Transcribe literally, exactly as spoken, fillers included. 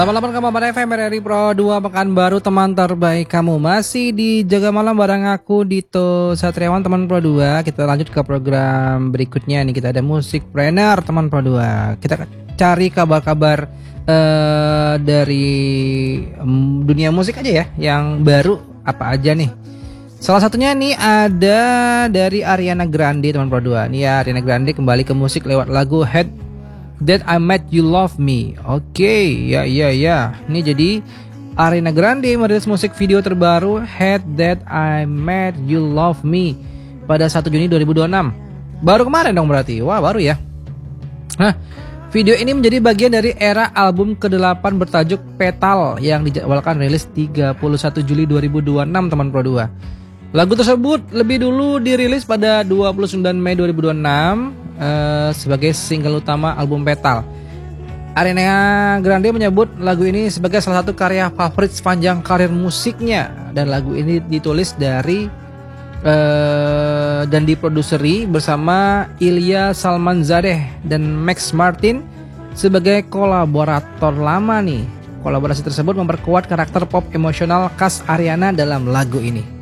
delapan puluh delapan koma empat F M R R I Pro dua Pekanbaru, teman terbaik kamu. Masih di Jaga Malam bareng aku Dito Satriawan, teman Pro dua. Kita lanjut ke program berikutnya nih. Kita ada Musik Planner, teman Pro dua. Kita cari kabar-kabar uh, dari um, dunia musik aja ya, yang baru apa aja nih. Salah satunya nih ada dari Ariana Grande, teman Pro dua. Nih ya, Ariana Grande kembali ke musik lewat lagu Head That I Made You Love Me. Oke, okay, ya ya ya. Ini jadi Ariana Grande merilis musik video terbaru Head That I Made You Love Me pada satu Juni dua ribu dua puluh enam. Baru kemarin dong berarti. Wah, baru ya. Nah, video ini menjadi bagian dari era album kedelapan bertajuk Petal yang dijadwalkan rilis tiga puluh satu Juli dua ribu dua puluh enam, teman Pro dua. Lagu tersebut lebih dulu dirilis pada dua puluh sembilan Mei dua ribu dua puluh enam uh, sebagai single utama album Petal. Ariana Grande menyebut lagu ini sebagai salah satu karya favorit sepanjang karir musiknya, dan lagu ini ditulis dari uh, dan diproduseri bersama Ilya Salmanzadeh dan Max Martin sebagai kolaborator lama nih. Kolaborasi tersebut memperkuat karakter pop emosional khas Ariana dalam lagu ini.